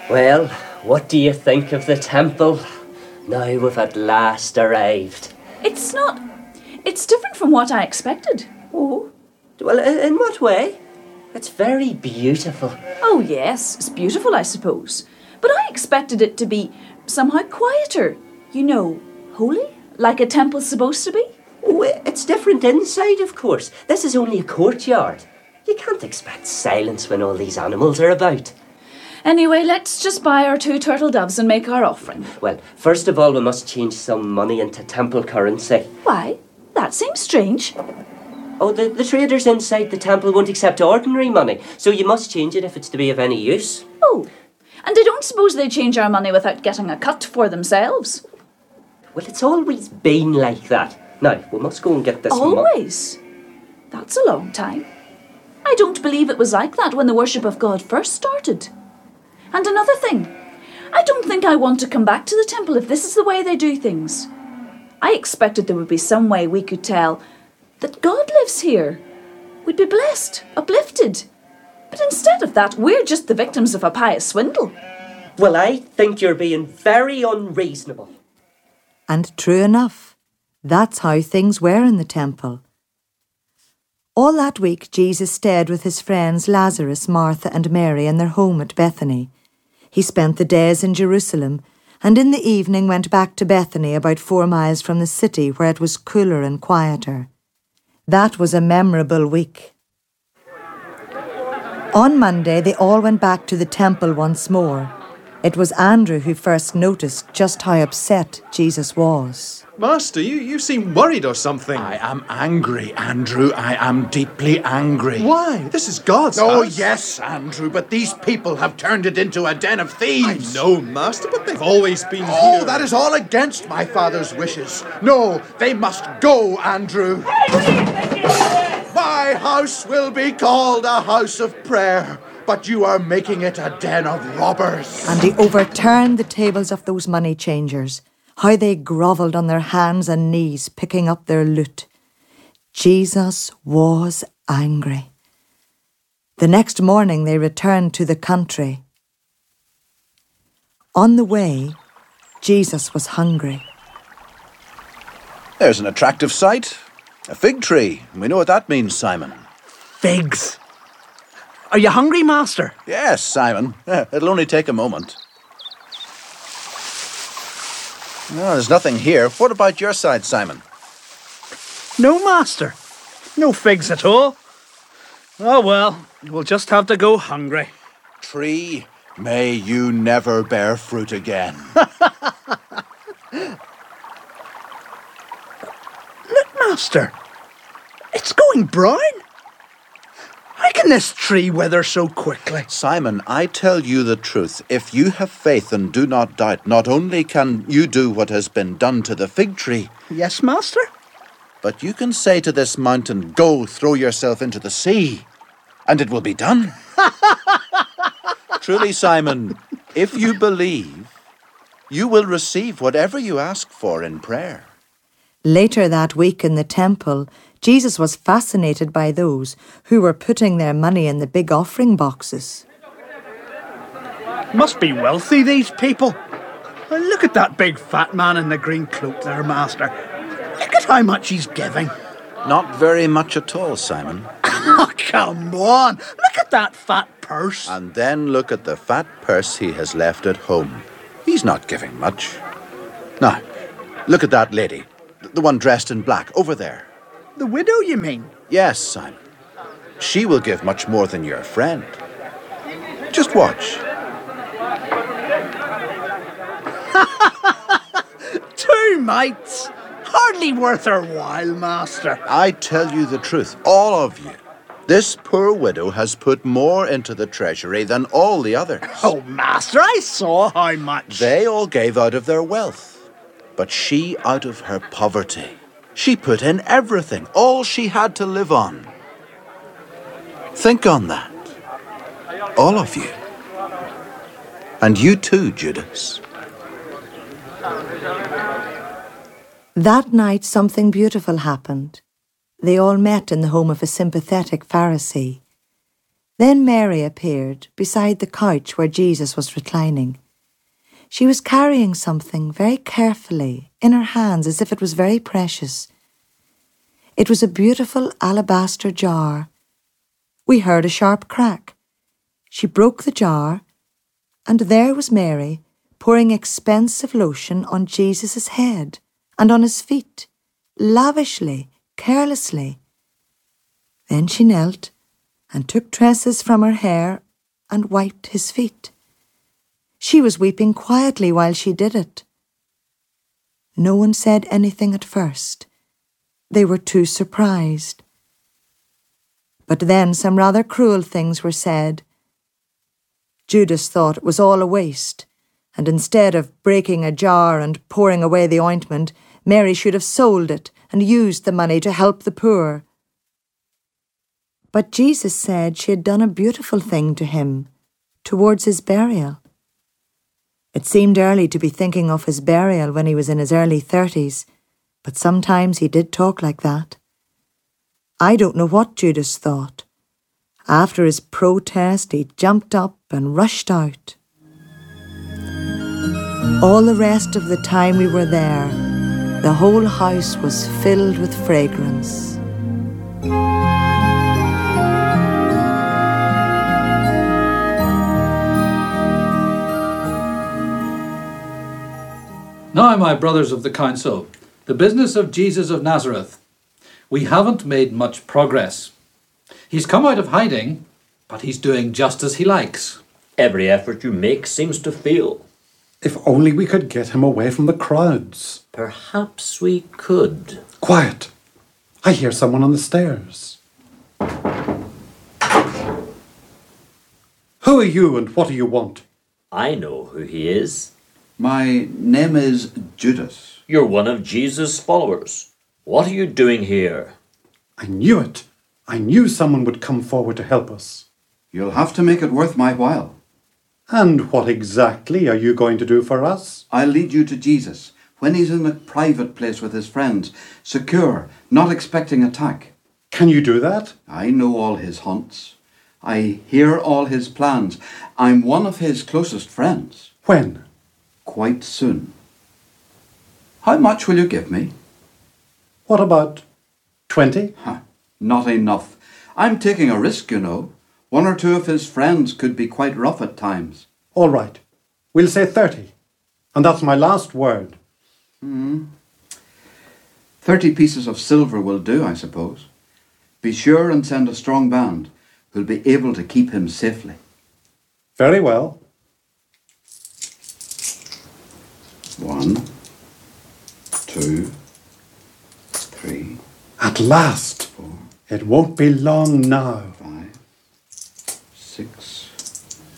Well, what do you think of the temple? Now we've at last arrived. It's different from what I expected. Oh, well, in what way? It's very beautiful. Oh yes, it's beautiful, I suppose. But I expected it to be somehow quieter. You know, holy, like a temple's supposed to be. Oh, it's different inside, of course. This is only a courtyard. You can't expect silence when all these animals are about. Anyway, let's just buy our 2 turtle doves and make our offering. Well, first of all, we must change some money into temple currency. Why? That seems strange. Oh, the traders inside the temple won't accept ordinary money, so you must change it if it's to be of any use. Oh, and I don't suppose they change our money without getting a cut for themselves. Well, it's always been like that. Now, we must go and get this Always? That's a long time. I don't believe it was like that when the worship of God first started. And another thing, I don't think I want to come back to the temple if this is the way they do things. I expected there would be some way we could tell that God lives here. We'd be blessed, uplifted. But instead of that, we're just the victims of a pious swindle. Well, I think you're being very unreasonable. And true enough, that's how things were in the temple. All that week, Jesus stayed with his friends Lazarus, Martha and Mary in their home at Bethany. He spent the days in Jerusalem, and in the evening went back to Bethany, about 4 miles from the city, where it was cooler and quieter. That was a memorable week. On Monday, they all went back to the temple once more. It was Andrew who first noticed just how upset Jesus was. Master, you seem worried or something. I am angry, Andrew. I am deeply angry. Why? This is God's Oh, house. yes, Andrew, but these people have turned it into a den of thieves. I know, Master, but they've always been here. Oh, that is all against my father's wishes. No, they must go, Andrew. My house will be called a house of prayer, but you are making it a den of robbers. And he overturned the tables of those money changers, how they grovelled on their hands and knees picking up their loot. Jesus was angry. The next morning they returned to the country. On the way, Jesus was hungry. There's an attractive sight. A fig tree. We know what that means, Simon. Figs. Are you hungry, Master? Yes, Simon. It'll only take a moment. No, there's nothing here. What about your side, Simon? No, Master. No figs at all. Oh, well, we'll just have to go hungry. Tree, may you never bear fruit again. Look, Master. It's going brown. How can this tree wither so quickly? Simon, I tell you the truth. If you have faith and do not doubt, not only can you do what has been done to the fig tree, Yes, Master? but you can say to this mountain, go throw yourself into the sea, and it will be done. Truly, Simon, if you believe, you will receive whatever you ask for in prayer. Later that week in the temple, Jesus was fascinated by those who were putting their money in the big offering boxes. Must be wealthy, these people. Well, look at that big fat man in the green cloak there, Master. Look at how much he's giving. Not very much at all, Simon. Oh, come on. Look at that fat purse. And then look at the fat purse he has left at home. He's not giving much. Now, look at that lady, the one dressed in black, over there. The widow, you mean? Yes, Simon. She will give much more than your friend. Just watch. 2 mites. Hardly worth her while, Master. I tell you the truth, all of you. This poor widow has put more into the treasury than all the others. Oh, Master, I saw how much. They all gave out of their wealth, but she out of her poverty. She put in everything, all she had to live on. Think on that. All of you. And you too, Judas. That night something beautiful happened. They all met in the home of a sympathetic Pharisee. Then Mary appeared beside the couch where Jesus was reclining. She was carrying something very carefully in her hands as if it was very precious. It was a beautiful alabaster jar. We heard a sharp crack. She broke the jar, and there was Mary pouring expensive lotion on Jesus' head and on his feet, lavishly, carelessly. Then she knelt and took tresses from her hair and wiped his feet. She was weeping quietly while she did it. No one said anything at first. They were too surprised. But then some rather cruel things were said. Judas thought it was all a waste, and instead of breaking a jar and pouring away the ointment, Mary should have sold it and used the money to help the poor. But Jesus said she had done a beautiful thing to him, towards his burial. It seemed early to be thinking of his burial when he was in his early 30s, but sometimes he did talk like that. I don't know what Judas thought. After his protest, he jumped up and rushed out. All the rest of the time we were there, the whole house was filled with fragrance. Now, my brothers of the council, the business of Jesus of Nazareth. We haven't made much progress. He's come out of hiding, but he's doing just as he likes. Every effort you make seems to fail. If only we could get him away from the crowds. Perhaps we could. Quiet! I hear someone on the stairs. Who are you and what do you want? I know who he is. My name is Judas. You're one of Jesus' followers. What are you doing here? I knew it. I knew someone would come forward to help us. You'll have to make it worth my while. And what exactly are you going to do for us? I'll lead you to Jesus when he's in a private place with his friends, secure, not expecting attack. Can you do that? I know all his haunts. I hear all his plans. I'm one of his closest friends. When? Quite soon. How much will you give me? What about 20? Not enough. I'm taking a risk, you know. One or two of his friends could be quite rough at times. All right. We'll say 30. And that's my last word. 30 pieces of silver will do, I suppose. Be sure and send a strong band who'll be able to keep him safely. Very well. 1, 2, 3. At last. 4. It won't be long now. 5.